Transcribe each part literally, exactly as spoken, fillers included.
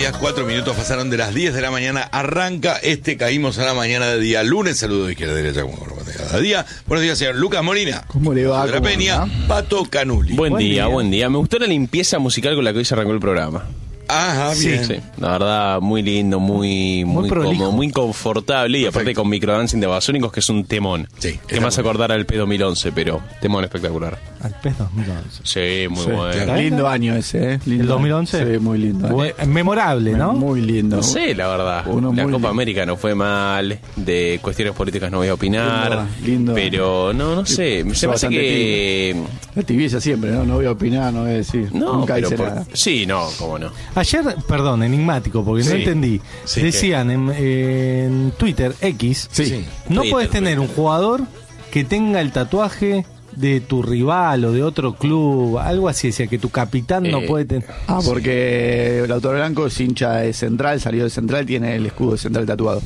días, cuatro minutos pasaron de las diez de la mañana. Arranca este Caímos a la Mañana de día lunes. Saludo de izquierda a derecha como cada día. Buenos días, señor Lucas Molina. ¿Cómo le va? De la Peña, Pato Canuli. Buen, Buen día, día. buen día. Me gustó la limpieza musical con la que hoy se arrancó el programa. Ajá, bien. Sí, la verdad, muy lindo, muy, muy, Muy prolijo. cómodo, muy confortable. Y aparte Perfecto. con microdancing de Basónicos, que es un temón. Sí, Que está me hace muy acordar al P dos mil once, pero temón espectacular. Al P E S dos mil once. Sí, muy Sí, bueno. claro. Lindo año ese, ¿eh? Lindo ¿El dos mil once? año. Sí, muy lindo. Bu- memorable, ¿no? Muy lindo. No sé, la verdad. Uno la muy Copa lindo. América no fue mal. De cuestiones políticas no voy a opinar. Lindo, lindo. Pero no, no sé. Sí, Se me hace bastante que. La tibieza siempre, ¿no? No voy a opinar, no voy a decir. No, Nunca pero hice por- nada. sí, no, cómo no. Ayer, perdón, enigmático, porque no Sí. entendí. Sí, Decían en, en Twitter, X, Sí. Sí. no Twitter, puedes tener Twitter. un jugador que tenga el tatuaje de tu rival o de otro club, algo así, decía que tu capitán no Eh, puede tener... Ah, porque el autor blanco es hincha de Central, salió de Central, tiene el escudo de Central tatuado.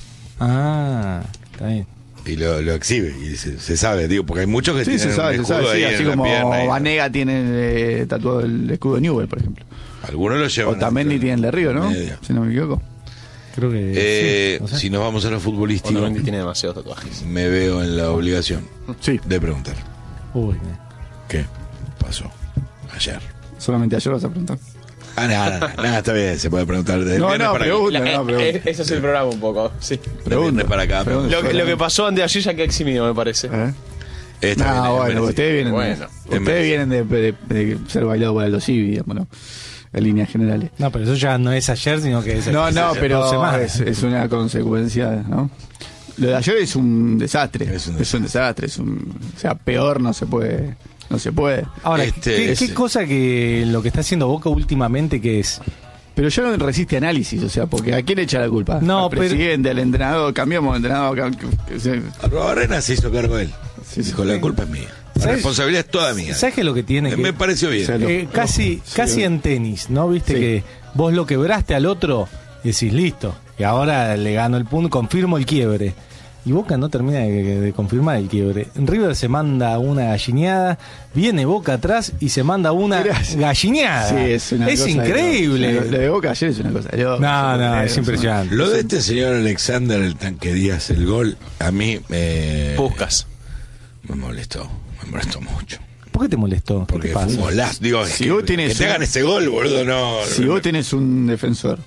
Ah, está bien. Y lo, lo exhibe, y se, se sabe, digo, porque hay muchos que Sí, tienen se sabe, un se escudo sabe, sí, ahí así en la como pierna. y- Vanega tiene eh, tatuado el escudo de Newell, por ejemplo. Algunos lo llevan. Otamendi tiene el de Río, ¿no? Media. Si no me equivoco. Creo que Eh, sí, no sé. Si nos vamos a lo futbolístico, Otamendi tiene demasiados tatuajes. me veo en la obligación Sí, de preguntar. Uy, ¿Qué pasó ayer? solamente ayer vas a preguntar. Ah, nada, nada, nada, está bien, se puede preguntar desde el No, viernes no, para acá. pregunta, La- no, eh, pregunta. ese es el programa un poco, sí. Del viernes para acá. Pregunta. Lo, que- lo que pasó antes de ayer ya que eximido, me parece. ¿Eh? Está No, bien, es bueno, merecido. ustedes vienen, Bueno, de, es ustedes merecido. vienen de, de- de ser bailados por Aldo Civi, digamos, ¿no? En líneas generales. No, pero eso ya no es ayer, sino que es No, es no, hace dos pero semanas. es, es una consecuencia, ¿no? Lo de ayer es un desastre. Es un Es un desastre. Es un, o sea, peor no se puede. No se puede. Ahora, Este, ¿qué, ese. qué cosa que lo que está haciendo Boca últimamente que es? Pero ya no resiste análisis, o sea, porque ¿a quién le echa la culpa? No, al pero- presidente, al entrenador, cambiamos de entrenador. cam- que- que se- Arrobarrena se hizo cargo él. Sí, sí. Dijo, la culpa es mía. La ¿Sabes? responsabilidad es toda mía. ¿Sabes qué es lo que tiene? Eh, que- Me pareció bien. Sí, lo- Eh, casi Sí, casi lo- en tenis, ¿no? Viste Sí. que vos lo quebraste al otro y decís, listo, y ahora le gano el punto, confirmo el quiebre. Y Boca no termina de, de confirmar el quiebre. River se manda una gallineada, viene Boca atrás y se manda una Gracias. gallineada. Sí, es una cosa de- increíble. Lo, lo de Boca ayer es una cosa. de loco. No, no, es una- impresionante. Lo de este señor Alexander, el tanque Díaz, el gol, a mí me, Puskas. me molestó. Me molestó mucho. ¿Por qué te molestó? ¿Qué Porque te fue un pasa? golazo. Digo, es Si que, vos tenés que te un- hagan ese gol, boludo, no. Si vos tenés un defensor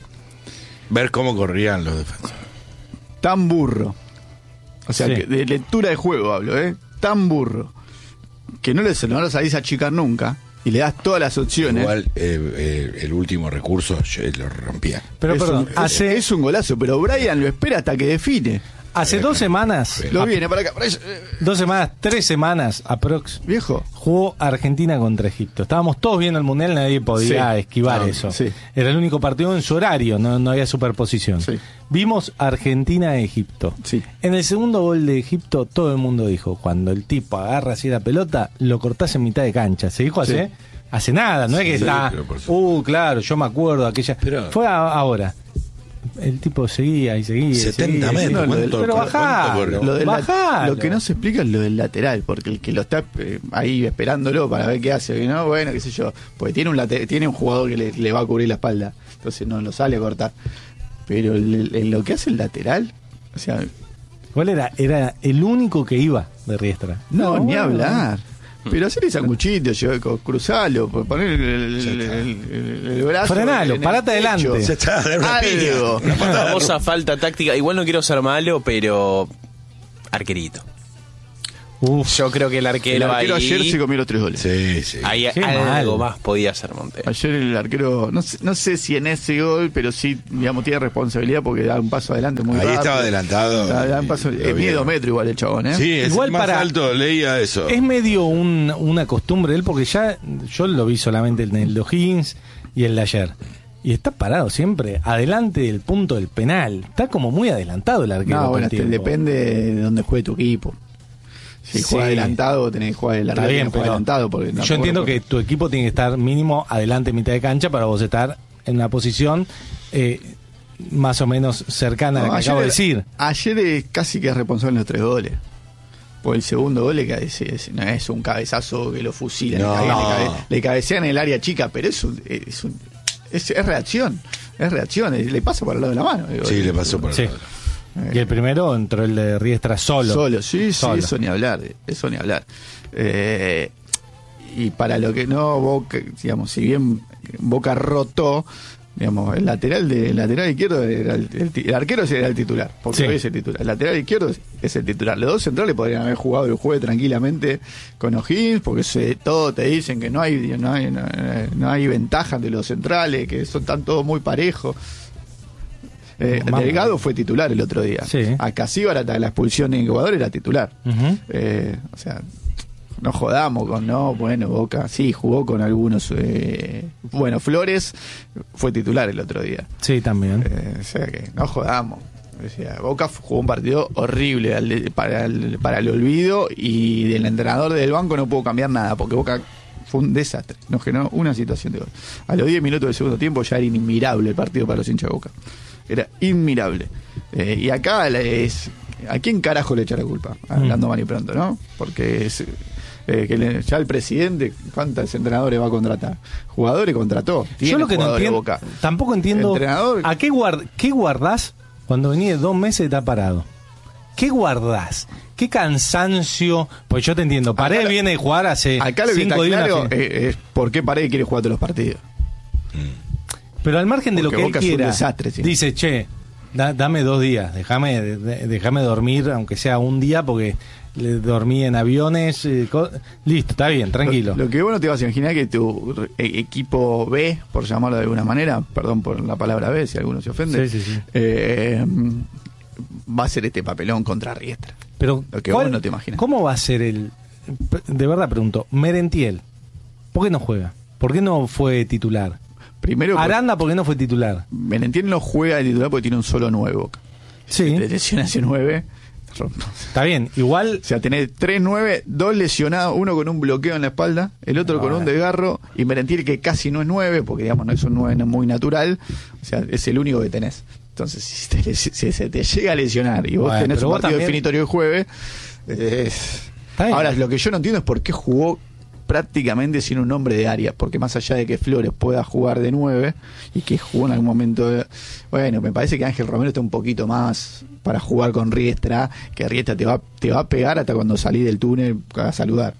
Ver cómo corrían los defensores. tan burro, o sea, Sí. que de lectura de juego hablo, ¿eh? Tan burro, que no le no lo salís a achicar nunca y le das todas las opciones. Igual eh, eh, el último recurso yo lo rompía. Pero es, perdón, un, hace, es un golazo, pero Brian lo espera hasta que define. hace dos semanas, Lo a- viene para acá, para allá, eh, dos semanas, tres semanas aprox, viejo. jugó Argentina contra Egipto. Estábamos todos viendo el mundial, nadie podía Sí. esquivar Ah, eso. sí. Era el único partido en su horario, no, no había superposición. Sí. Vimos Argentina-Egipto. Sí. En el segundo gol de Egipto, todo el mundo dijo: cuando el tipo agarra así la pelota, lo cortás en mitad de cancha. ¿Se dijo Sí. hace? Hace nada, no es que Sí, está. pero por supuesto. Uh, claro, yo me acuerdo aquella. Pero- Fue a- ahora. El tipo seguía y seguía. y setenta seguía, metros, y seguía. ¿cuánto- Pero cuánto bajá. corrió? Lo, del la- Bajalo. lo que no se explica es lo del lateral, porque el que lo está eh, ahí esperándolo para ver qué hace, ¿no? Bueno, qué sé yo, porque tiene un late- tiene un jugador que le, le va a cubrir la espalda, entonces no lo sale a cortar. Pero el- el- lo que hace el lateral, o sea, ¿Cuál era? Era el único que iba de Riestra. no, ni bueno. hablar. Pero hacerle sanguchito, llevar- cruzalo, poner el, el- Ya está. el- el- el brazo. Frenalo, en el parate pecho. adelante. Ya está, de una Algo. piña. Una patada. Famosa falta táctica. Igual no quiero ser malo, pero. Arquerito. Uf, Yo creo que el El arquero, arquero ahí. ayer se comió los tres goles. Sí, sí. Ahí Qué algo mal. más podía hacer Montero. Ayer el arquero, no sé, no sé si en ese gol, pero sí, digamos, tiene responsabilidad porque da un paso adelante muy Ahí rápido. estaba adelantado. Da, da un paso, Lo eh, mide vieron. dos metros igual el chabón, ¿eh? Sí, es Igual el más para- alto, leía eso. es medio un- una costumbre de él, porque ya yo lo vi solamente en el de O'Higgins y el de ayer. Y está parado siempre adelante del punto del penal. Está como muy adelantado el arquero. No, todo bueno, el te- tiempo. depende de dónde juegue tu equipo. Si Sí. juega adelantado, tenés que jugar el Está arquero bien, tiene que jugar pero adelantado. Porque yo tampoco entiendo lo que puede- tu equipo tiene que estar mínimo adelante, mitad de cancha, para vos estar en una posición eh, más o menos cercana a la No, que acabo de ayer- decir. Ayer es casi que es responsable en los tres goles. Por el segundo gol le cabece, es- no es un cabezazo que lo fusila, No. le, cabe- le, cabe- le cabecea en el área chica, pero es un, es, un- es, es reacción. es reacción, le pasa por el lado de la mano. Digo, Sí, le pasó por el Sí. lado. Y el primero entró el de Riestra solo. Solo, sí, Solo. sí, eso ni hablar, eso ni hablar. Eh, y para lo que no, Boca, digamos, si bien Boca rotó, digamos, el lateral de el lateral izquierdo era el, el, el arquero era el titular, porque Sí. hoy es el titular. El lateral izquierdo es, es el titular. Los dos centrales podrían haber jugado el jueves tranquilamente con O'Higgins, porque se, todo te dicen que no hay, no hay, no, no hay ventajas de los centrales, que son tan todos muy parejos. Eh, Mamá. Delgado fue titular el otro día. Sí. A Casíbar, hasta la expulsión en Ecuador, era titular. Ujú. Eh, o sea, no jodamos con, no, bueno, Boca, sí, jugó con algunos. Eh, bueno, Flores fue titular el otro día. Sí, también. Eh, o sea que no jodamos. O sea, Boca jugó un partido horrible al de- para, el, para el olvido, y del entrenador del banco no pudo cambiar nada, porque Boca fue un desastre. Nos generó una situación de gol. A los diez minutos del segundo tiempo ya era inmirable el partido para los hinchas de Boca. Era inmirable. Eh, y acá la- es. ¿A quién carajo le echa la culpa? Hablando mal y pronto, ¿no? Porque es, eh, que le- ya el presidente, ¿cuántos entrenadores va a contratar? Jugadores contrató. Tiene Yo lo que no jugadores entiendo, Boca. tampoco entiendo Entrenador- a qué, guard, qué guardás cuando venís de dos meses y está parado. ¿Qué guardás? ¿Qué cansancio? Pues yo te entiendo, Paredes Acá- viene de jugar hace Acá lo que está cinco días. claro una fin- eh, es por qué Paredes quiere jugar todos los partidos. Pero al margen de lo Porque que él Boca es un quiera, desastre, sí. dice, che, da- dame dos días, déjame de- de- déjame dormir, aunque sea un día, porque le dormí en aviones. eh, co- listo, está bien, tranquilo. Lo, lo que vos no te vas a imaginar que tu e- equipo B, por llamarlo de alguna manera, perdón por la palabra B si alguno se ofende, Sí, sí, sí. eh, va a ser este papelón contra Riestra. Pero, Lo que ¿cuál- vos no te imaginas. ¿cómo va a ser el...? De verdad pregunto, Merentiel, ¿por qué no juega? ¿Por qué no fue titular? Primero, porque Aranda, ¿por qué no fue titular? Merentiel no juega de titular porque tiene un solo nueve Boca. Sí, De lesión hace nueve. está bien, igual... O sea, tenés tres nueve, dos lesionados, uno con un bloqueo en la espalda, el otro con un desgarro, y Merentiel que casi no es nueve, porque digamos no es un nueve muy natural, o sea, es el único que tenés. Entonces, si, te, si se te llega a lesionar y vos Bueno, tenés pero un vos partido también- definitorio el jueves, eh, es- Está bien. ahora lo que yo no entiendo es por qué jugó prácticamente sin un nombre de área, porque más allá de que Flores pueda jugar de nueve y que jugó en algún momento, de- bueno, me parece que Ángel Romero está un poquito más para jugar con Riestra, que Riestra te va, te va a pegar hasta cuando salís del túnel a saludar.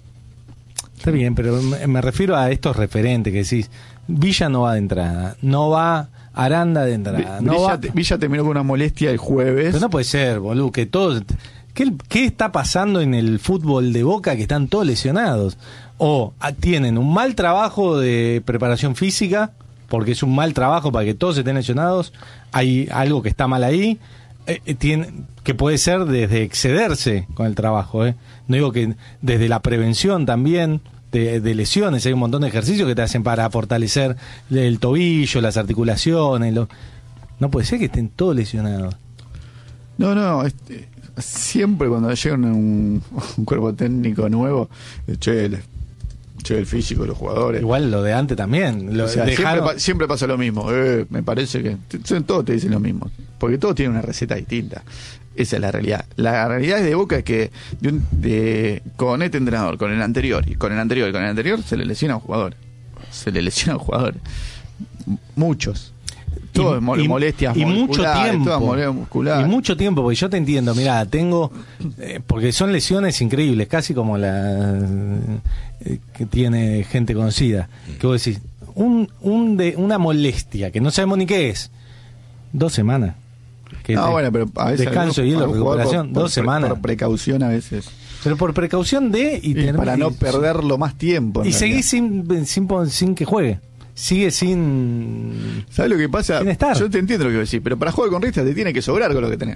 Está bien, pero me, me refiero a estos referentes que decís, Villa no va de entrada, no va Aranda de entrada, no Villa, va... Villa terminó con una molestia el jueves. Pero no puede ser, boludo, que todos... ¿Qué, ¿Qué está pasando en el fútbol de Boca que están todos lesionados? O ah, tienen un mal trabajo de preparación física, porque es un mal trabajo para que todos estén lesionados, hay algo que está mal ahí, eh, eh, tiene, que puede ser desde excederse con el trabajo, ¿eh? No digo que desde la prevención también de, de lesiones, hay un montón de ejercicios que te hacen para fortalecer el tobillo, las articulaciones, lo- no puede ser que estén todos lesionados. No, no, este, siempre cuando llega un, un cuerpo técnico nuevo, eh, che, el, che, el físico de los jugadores. Igual lo de antes también. Lo O sea, dejaron- siempre, pa- siempre pasa lo mismo. Eh, me parece que t- todos te dicen lo mismo, porque todos tienen una receta distinta. Esa es la realidad. La realidad de Boca es que de un- de- con este entrenador, con el anterior, y con el anterior, y con el anterior, se le lesiona a un jugador. Se le lesiona a un jugador. M- Muchos. Todo es mo- y, molestias y mucho musculares, tiempo todas molestias musculares. y mucho tiempo, porque yo te entiendo, mira, tengo eh, porque son lesiones increíbles, casi como la eh, que tiene gente conocida, que vos decís un, un de, una molestia que no sabemos ni qué es, dos semanas que No, te- bueno, pero a veces descanso algún- y algún jugador recuperación, por- por dos pre- semanas, por precaución a veces. pero por precaución de y, Y tener- para no y- perderlo más tiempo. en y realidad. seguís sin, sin sin que juegue, sigue sin ¿Sabes lo que pasa? Sin estar. Yo te entiendo lo que decís, pero para jugar con Riestra te tiene que sobrar con lo que tenés.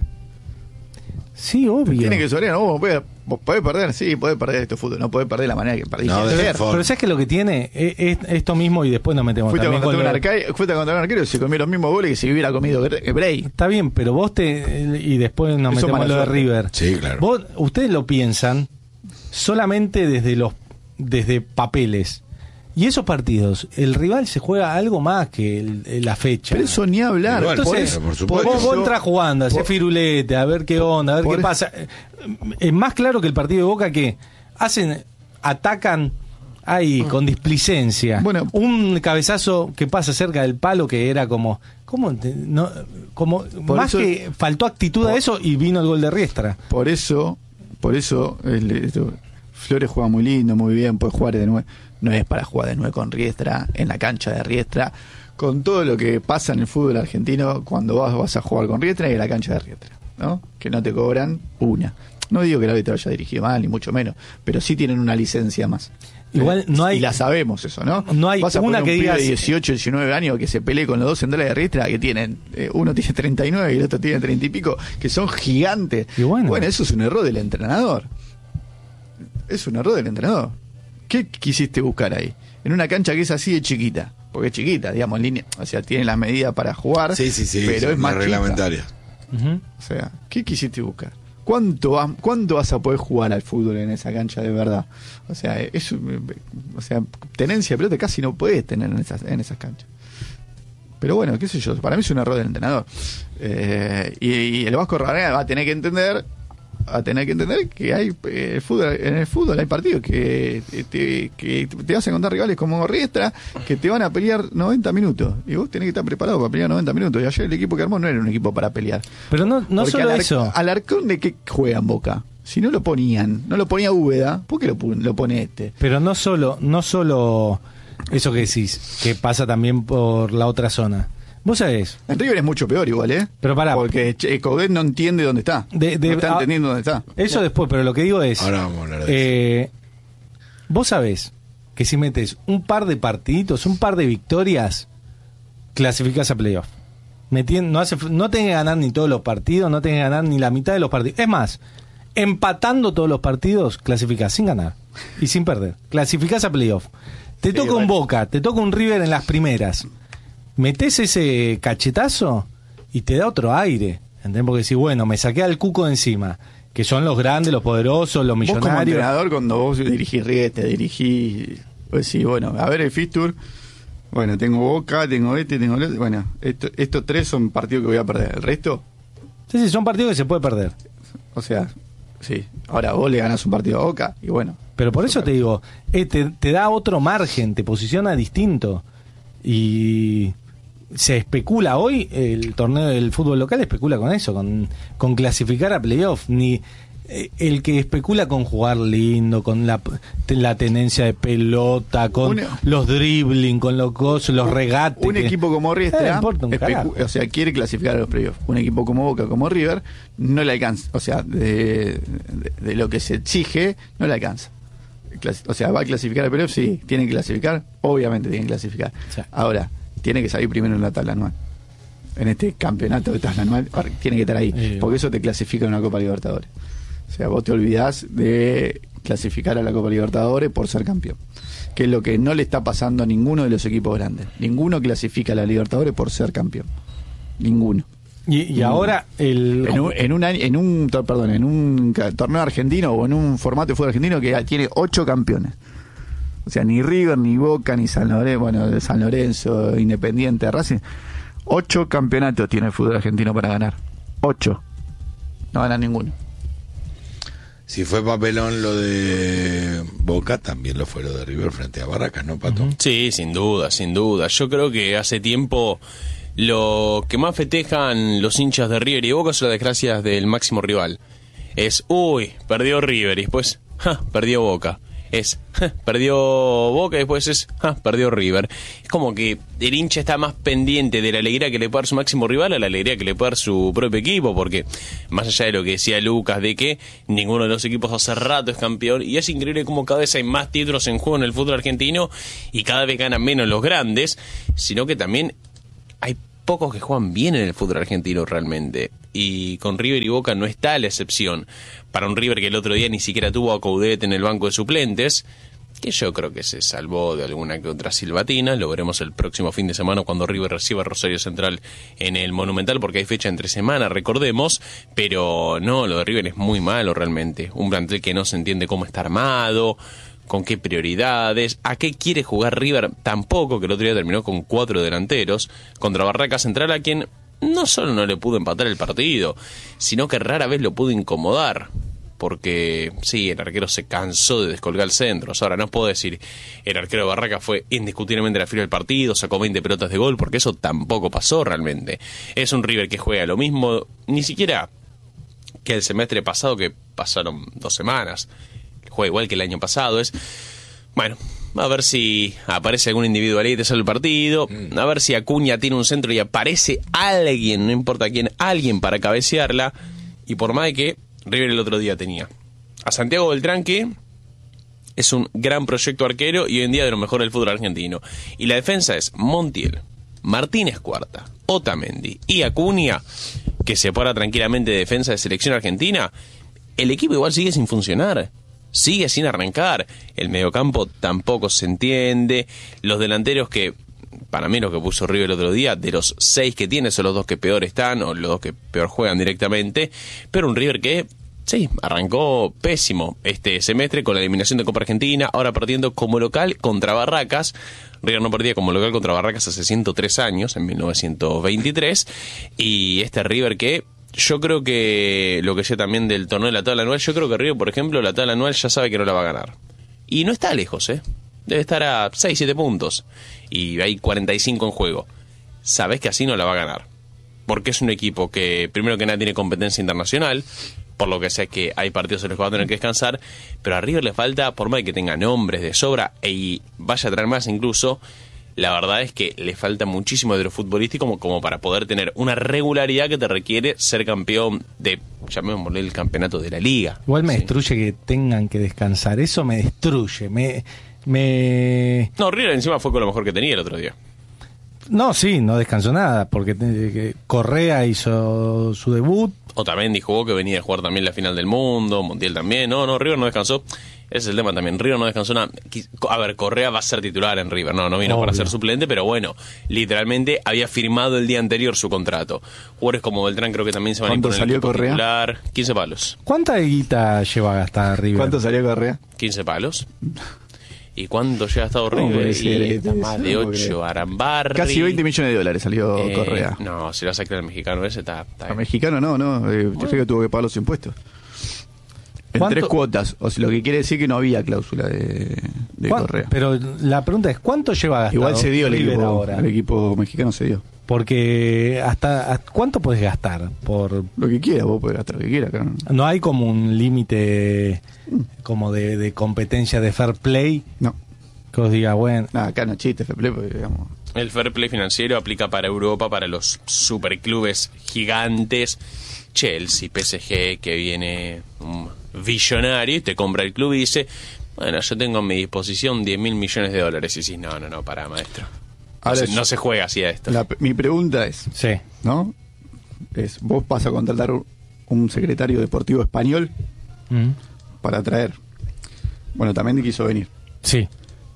sí, obvio. Tiene que sobrar. No, vos podés, vos podés perder, sí, podés perder este fútbol. No podés perder la manera que perdiste. No, de ayer. esa forma. Pero ¿sabes que lo que tiene? Es, es esto mismo y después nos metemos Fuiste también contra, con un lo- arca- fuiste contra un arquero y se comió los mismos goles que si hubiera comido Gre- Bray. Está bien, pero vos te... Y después nos Eso metemos mala lo de suerte. River. Sí, claro. Vos, ustedes lo piensan solamente desde los desde papeles. Y esos partidos, el rival se juega algo más que el- la fecha. Pero eso ni hablar. Igual, por Entonces, eso, por supuesto. vos, vos eso- entras jugando, hacés por- firulete, a ver qué onda, a ver por qué eso- pasa. Es más claro que el partido de Boca que hacen, atacan Ay, con displicencia. Bueno. Un cabezazo que pasa cerca del palo que era como... ¿Cómo? te- no, como más eso- que faltó actitud a eso y vino el gol de Riestra. Por eso, por eso, el- esto, Flores juega muy lindo, muy bien, puede jugar de nueve. No es para jugar de nueve con Riestra, en la cancha de Riestra, con todo lo que pasa en el fútbol argentino cuando vas, vas a jugar con Riestra y en la cancha de Riestra, ¿no? Que no te cobran una. No digo que el árbitro haya dirigido mal, ni mucho menos, pero sí tienen una licencia más. Igual no hay- Y la sabemos eso, ¿no? No hay Vas a una poner un que pibe digas- de dieciocho, diecinueve años que se pelee con los dos centrales de Riestra que tienen, eh, uno tiene treinta y nueve y el otro tiene treinta y pico, que son gigantes. Y bueno. eso es un error del entrenador. Es un error del entrenador. ¿Qué quisiste buscar ahí? En una cancha que es así de chiquita, porque es chiquita, digamos, en línea, o sea, tiene las medidas para jugar, Sí, sí, sí. pero son es más las chica. reglamentarias. Ujú. O sea, ¿qué quisiste buscar? ¿Cuánto, va- ¿Cuánto vas a poder jugar al fútbol en esa cancha de verdad? O sea, es, un- o sea, tenencia de pelota casi no puedes tener en esas, en esas canchas. Pero bueno, qué sé yo, para mí es un error del entrenador. Eh, y, y el Vasco Rabanal va a tener que entender, va a tener que entender que hay eh, fútbol, en el fútbol hay partidos que te, que te vas a encontrar rivales como Riestra que te van a pelear noventa minutos y vos tenés que estar preparado para pelear noventa minutos. Y ayer el equipo que armó no era un equipo para pelear. Pero no, no Porque solo al, Ar- eso. al Arcón de qué juega en Boca. Si no lo ponían, no lo ponía Úbeda, ¿por qué lo, pu- lo pone este? Pero no solo, no solo eso que decís, que pasa también por la otra zona. Vos sabés, En River es mucho peor igual, ¿eh? Pero pará. Porque che, Coudet no entiende dónde está. De- de- no está ah, entendiendo dónde está. eso después, pero lo que digo es, Ahora vamos a hablar de eh, vos sabés que si metes un par de partiditos, un par de victorias, clasificás a playoff. Metien- no, hace, no tenés que ganar ni todos los partidos, no tenés que ganar ni la mitad de los partidos. Es más, empatando todos los partidos, clasificás sin ganar y sin perder. Clasificás a playoff. Te Sí, toca un bueno. Boca, te toca un River en las primeras. Metés ese cachetazo y te da otro aire. ¿Entendés? Porque si, bueno, me saqué al Cuco de encima, que son los grandes, los poderosos, los Vos como millonarios. entrenador, cuando vos dirigís Riestra, dirigís... Pues sí, bueno, a ver el fixture. Bueno, tengo Boca, tengo este, tengo el otro. Bueno, esto- estos tres son partidos que voy a perder. El resto, Sí, sí, son partidos que se puede perder. o sea, sí. Ahora vos le ganás un partido a Boca y bueno. Pero por eso te digo, eh, te, te da otro margen, te posiciona distinto. Y se especula hoy, el torneo del fútbol local especula con eso, con, con clasificar a playoff. Ni eh, el que especula con jugar lindo, con la, la tenencia de pelota, con Un- los dribbling, con los cosas, los regates. Un que- equipo como Riestra, Eh, importa un especu- carajo. o sea, quiere clasificar a los playoffs. Un equipo como Boca, como River, no le alcanza. O sea, de, de- de lo que se exige, no le alcanza. Clas- O sea, ¿va a clasificar a playoffs? Sí. ¿Tiene que clasificar? Obviamente tiene que clasificar. Sí. Ahora, tiene que salir primero en la tabla anual. En este campeonato de tabla anual, tiene que estar ahí. Eh, Porque eso te clasifica en una Copa Libertadores. O sea, vos te olvidás de clasificar a la Copa Libertadores por ser campeón. Que es lo que no le está pasando a ninguno de los equipos grandes. Ninguno clasifica a la Libertadores por ser campeón. Ninguno. Y, y ahora el... En un, en un año- en un to- perdón, en un ca- torneo argentino o en un formato de fútbol argentino que tiene ocho campeones. O sea, ni River, ni Boca, ni San Lorenzo, bueno, de San Lorenzo, Independiente, Racing. Ocho campeonatos tiene el fútbol argentino para ganar. Ocho. No gana ninguno. Si fue papelón lo de Boca, también lo fue lo de River frente a Barracas, ¿no, Pato? Sí, sin duda, sin duda. Yo creo que hace tiempo lo que más festejan los hinchas de River y Boca son las desgracias del máximo rival. Es, uy, perdió River y después, ja, perdió Boca. Es, ja, perdió Boca y después es, ja, perdió River. Es como que el hincha está más pendiente de la alegría que le puede dar su máximo rival a la alegría que le puede dar su propio equipo, porque más allá de lo que decía Lucas, de que ninguno de los equipos hace rato es campeón, y es increíble como cada vez hay más títulos en juego en el fútbol argentino y cada vez ganan menos los grandes, sino que también hay pocos que juegan bien en el fútbol argentino realmente. Y con River y Boca no está la excepción. Para un River que el otro día ni siquiera tuvo a Coudet en el banco de suplentes, que yo creo que se salvó de alguna que otra silbatina. Lo veremos el próximo fin de semana cuando River reciba a Rosario Central en el Monumental, porque hay fecha entre semana, recordemos. Pero no, lo de River es muy malo realmente. Un plantel que no se entiende cómo está armado, con qué prioridades, a qué quiere jugar River tampoco, que el otro día terminó con cuatro delanteros, contra Barracas Central, a quien no solo no le pudo empatar el partido, sino que rara vez lo pudo incomodar. porque sí, el arquero se cansó de descolgar centros. Ahora, no puedo decir, el arquero Barraca fue indiscutiblemente la fila del partido, sacó veinte pelotas de gol, porque eso tampoco pasó realmente. Es un River que juega lo mismo, ni siquiera que el semestre pasado, que pasaron dos semanas, juega igual que el año pasado. Es, bueno, a ver si aparece algún individualidad y te sale el partido, a ver si Acuña tiene un centro y aparece alguien, no importa quién, alguien para cabecearla. Y por más de que River el otro día tenía a Santiago Beltrán, que es un gran proyecto arquero y hoy en día de lo mejor del fútbol argentino, y la defensa es Montiel, Martínez Cuarta, Otamendi y Acuña, que se para tranquilamente de defensa de selección argentina, el equipo igual sigue sin funcionar, sigue sin arrancar, el mediocampo tampoco se entiende, los delanteros que, para mí lo que puso River el otro día, de los seis que tiene son los dos que peor están, o los dos que peor juegan directamente, pero un River que, sí, arrancó pésimo este semestre con la eliminación de Copa Argentina, ahora perdiendo como local contra Barracas. River no perdía como local contra Barracas hace ciento tres años, en mil novecientos veintitrés, y este River que yo creo que, lo que sé también del torneo de la tabla anual, yo creo que River, por ejemplo, la tabla anual ya sabe que no la va a ganar. Y no está lejos, ¿eh? Debe estar a seis, siete puntos, y hay cuarenta y cinco en juego. Sabés que así no la va a ganar, porque es un equipo que, primero que nada, tiene competencia internacional, por lo que sé que hay partidos en los que va a tener que descansar, pero a River le falta, por más que tenga nombres de sobra y vaya a traer más incluso, la verdad es que le falta muchísimo de lo futbolístico como, como para poder tener una regularidad que te requiere ser campeón de, llamémosle, el campeonato de la liga. Igual me Sí. destruye que tengan que descansar, eso me destruye, me... me... No, River encima fue con lo mejor que tenía el otro día. No, sí, no descansó nada, porque te- Correa hizo su debut. Otamendi jugó, que venía a jugar también la final del mundo, Montiel también. No, no, River no descansó. Ese es el tema también. River no descansó nada. Qui- A ver, Correa va a ser titular en River. No, no vino Obvio. para ser suplente, pero bueno, literalmente había firmado el día anterior su contrato. Jugadores como Beltrán creo que también se van a ir ¿Cuánto por el salió equipo Correa? titular. quince palos. ¿Cuánta guita lleva a gastar River? ¿Cuánto salió Correa? quince palos. ¿Y cuánto llega hasta ¿Cómo River? puede ser Y esto? más de No puedo ocho. creer. Arambarri. Casi veinte millones de dólares salió Eh, Correa. No, si lo vas a creer el mexicano ese, está, está A bien. mexicano no, no. Eh, te fíjate que tuvo que pagar los impuestos. En ¿Cuánto? tres cuotas. O sea, lo que quiere decir que no había cláusula de, de ¿Cuán- Correa. Pero la pregunta es, ¿cuánto lleva gastado Igual se dio el River equipo, ahora? el equipo mexicano se dio. Porque hasta, hasta- ¿cuánto puedes gastar? Por Lo que quiera, vos podés gastar lo que quiera. Acá. No hay como un límite como de, de competencia de fair play No, que os diga, bueno, nada, acá no chiste, Feple, porque digamos. El fair play financiero aplica para Europa, para los superclubes gigantes, Chelsea, P S G, que viene un billonario y te compra el club y dice, bueno, yo tengo a mi disposición diez mil millones de dólares. Y decís, no, no, no, para, maestro. No, Ahora se, yo- no se juega así a esto. La- mi pregunta es, sí. ¿no? Es, vos vas a contratar un- un secretario deportivo español Mm. para traer. Bueno, también quiso venir. Sí.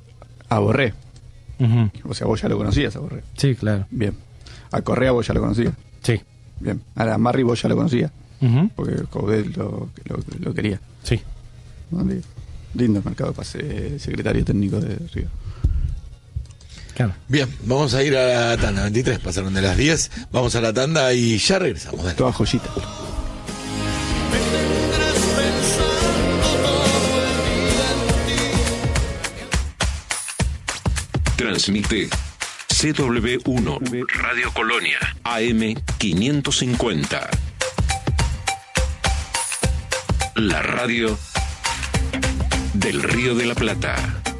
A Borré. Ujú. O sea, vos ya lo conocías a Borré. Sí, claro. Bien. A Correa vos ya lo conocías. Sí. Bien. A la Marri vos ya lo conocías. Ujú. Porque Coudet lo, lo, lo quería. Sí. ¿No? Lindo el mercado pase secretario técnico de River. Claro. Bien, vamos a ir a la tanda. veintitrés pasaron de las diez. Vamos a la tanda y ya regresamos. Dale. Toda joyita. Transmite C W uno Radio Colonia A M quinientos cincuenta. La radio del Río de la Plata.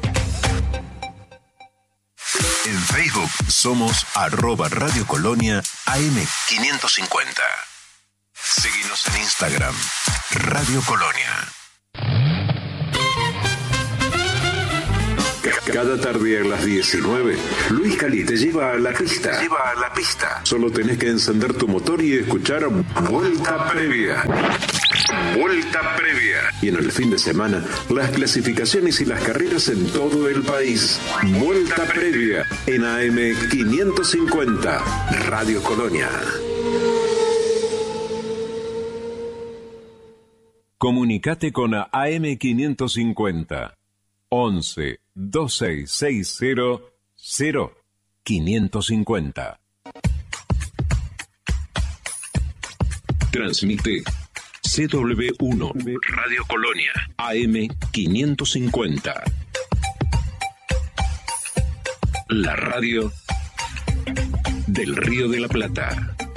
En Facebook somos arroba Radio Colonia A M quinientos cincuenta. Seguinos en Instagram, Radio Colonia. Cada tarde a las diecinueve, Luis Cali te lleva a la pista. Lleva a la pista. Solo tenés que encender tu motor y escuchar Vuelta Previa. Vuelta Previa. Y en el fin de semana, las clasificaciones y las carreras en todo el país. Vuelta Previa en A M quinientos cincuenta, Radio Colonia. Comunicate con A M quinientos cincuenta. once, veintiséis sesenta, cero, quinientos cincuenta. Transmite C W uno, Radio Colonia, A M quinientos cincuenta. La radio del Río de la Plata.